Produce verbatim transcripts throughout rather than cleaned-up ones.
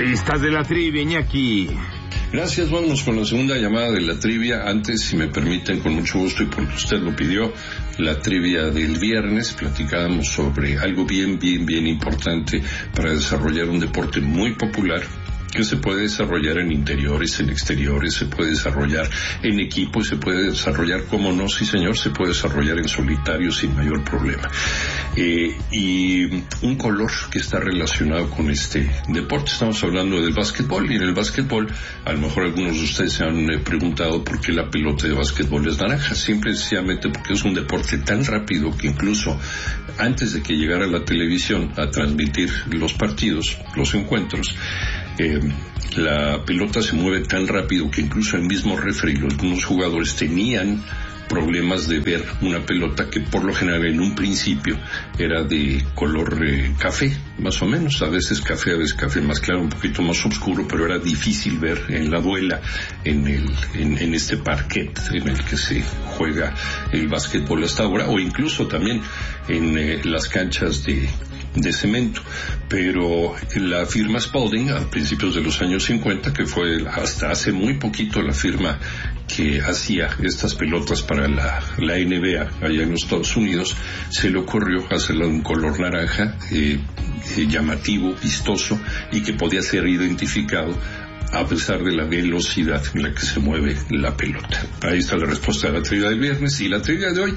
Pistas de la trivia, Iñaki. Gracias, vámonos con la segunda llamada de la trivia. Antes, si me permiten, con mucho gusto y porque usted lo pidió, la trivia del viernes, platicábamos sobre algo bien, bien, bien importante para desarrollar un deporte muy popular que se puede desarrollar en interiores, en exteriores, se puede desarrollar en equipo, se puede desarrollar, como no, sí señor, se puede desarrollar en solitario sin mayor problema. Eh, y un color que está relacionado con este deporte, estamos hablando del básquetbol, y en el básquetbol, a lo mejor algunos de ustedes se han eh, preguntado por qué la pelota de básquetbol es naranja, simple y sencillamente porque es un deporte tan rápido que incluso antes de que llegara la televisión a transmitir los partidos, los encuentros, Eh, la pelota se mueve tan rápido que incluso el mismo referee, los mismos jugadores tenían problemas de ver una pelota que por lo general en un principio era de color eh, café, más o menos, a veces café, a veces café más claro, un poquito más oscuro, pero era difícil ver en la duela, en el en, en este parquet en el que se juega el básquetbol hasta ahora, o incluso también en eh, las canchas de de cemento. Pero la firma Spalding a principios de los años cincuenta, que fue hasta hace muy poquito la firma que hacía estas pelotas para la, la N B A allá en los Estados Unidos, se le ocurrió hacerla en color naranja, eh, eh, llamativo, vistoso, y que podía ser identificado a pesar de la velocidad en la que se mueve la pelota. Ahí está la respuesta a la trivia del viernes. Y la trivia de hoy,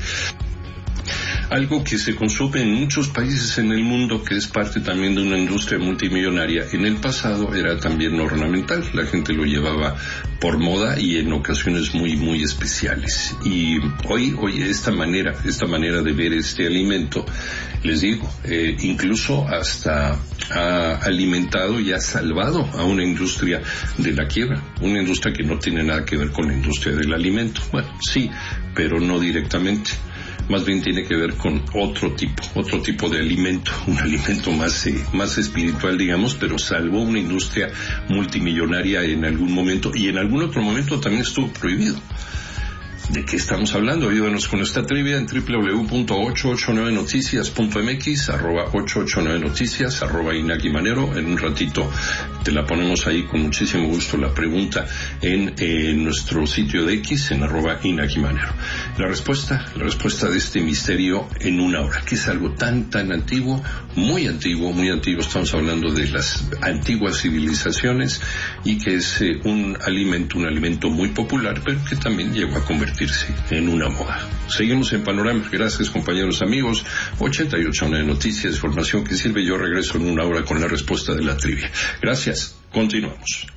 algo que se consume en muchos países en el mundo, que es parte también de una industria multimillonaria. En el pasado era también ornamental, la gente lo llevaba por moda y en ocasiones muy, muy especiales. Y hoy, hoy esta manera, esta manera de ver este alimento, les digo, eh, incluso hasta ha alimentado y ha salvado a una industria de la quiebra, una industria que no tiene nada que ver con la industria del alimento. Bueno, sí, pero no directamente. Más bien tiene que ver con otro tipo, otro tipo de alimento, un alimento más, eh, más espiritual, digamos, pero salvó una industria multimillonaria en algún momento, y en algún otro momento también estuvo prohibido. ¿De qué estamos hablando? Ayúdanos con esta trivia en doble u doble u doble u punto ocho ocho nueve noticias punto m x, arroba ocho ocho nueve noticias, arroba Iñaki Manero. En un ratito te la ponemos ahí con muchísimo gusto la pregunta en eh, nuestro sitio de X, en arroba Iñaki Manero. La respuesta, la respuesta de este misterio en una hora, que es algo tan, tan antiguo, muy antiguo, muy antiguo. Estamos hablando de las antiguas civilizaciones, y que es eh, un alimento, un alimento muy popular, pero que también llegó a convertirse en una moda. Seguimos en Panorama. Gracias, compañeros, amigos. ochenta y ocho nueve Noticias, información que sirve. Yo regreso en una hora con la respuesta de la trivia. Gracias. Continuamos.